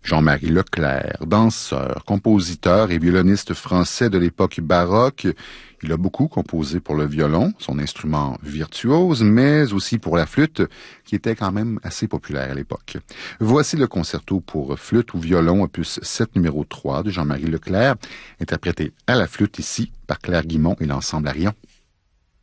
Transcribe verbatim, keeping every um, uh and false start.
Jean-Marie Leclerc, danseur, compositeur et violoniste français de l'époque baroque, il a beaucoup composé pour le violon, son instrument virtuose, mais aussi pour la flûte, qui était quand même assez populaire à l'époque. Voici le concerto pour flûte ou violon, opus sept numéro trois de Jean-Marie Leclerc, interprété à la flûte ici par Claire Guimond et l'ensemble Arion.